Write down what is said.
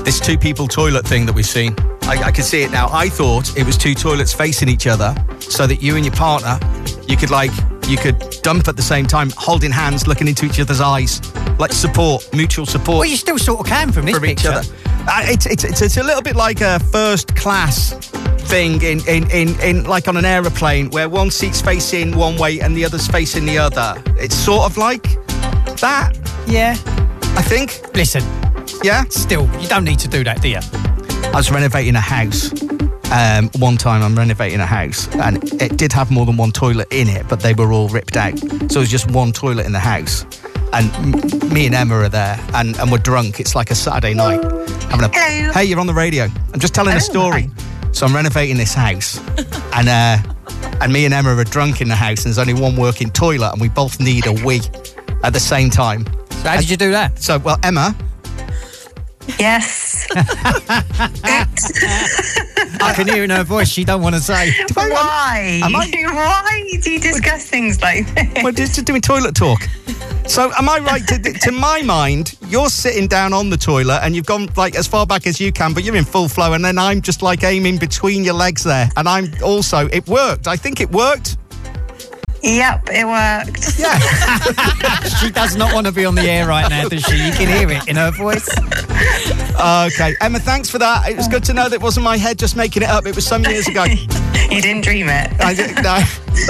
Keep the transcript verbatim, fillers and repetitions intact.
this two people toilet thing that we've seen. I, I can see it now. I thought it was two toilets facing each other so that you and your partner, you could like, you could dump at the same time, holding hands, looking into each other's eyes, like support, mutual support. Well, you still sort of can from this from each picture. other. Uh, it's, it's it's it's a little bit like a first class thing in in, in, in like on an aeroplane where one seat's facing one way and the other's facing the other. It's sort of like that. Yeah. I think. Listen. Yeah. Still, you don't need to do that, do you? I was renovating a house. Um, one time I'm renovating a house and it did have more than one toilet in it, but they were all ripped out. So it was just one toilet in the house. And m- me and Emma are there and, and we're drunk. It's like a Saturday night. Having a, Hello. Hey, you're on the radio. I'm just telling Oh, a story. hi. So I'm renovating this house and uh, and me and Emma are drunk in the house and there's only one working toilet and we both need a wee at the same time. So how did you do that? So, well, Emma... Yes. I can hear in her voice she don't want to say. Why? Am I- Why do you discuss things like this? We're just doing toilet talk. So am I right? To, to my mind, you're sitting down on the toilet and you've gone like as far back as you can, but you're in full flow, and then I'm just like aiming between your legs there, and I'm also. It worked. I think it worked. Yep, it worked. Yeah. She does not want to be on the air right now, does she? You can hear it in her voice. Okay, Emma, thanks for that. It was good to know that it wasn't my head just making it up. It was some years ago. You didn't dream it. I, no.